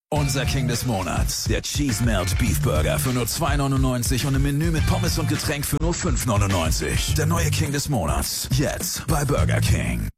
Unser King des Monats, der Cheese Melt Beef Burger für nur 2,99 und im Menü mit Pommes und Getränk für nur 5,99. Der neue King des Monats, jetzt bei Burger King.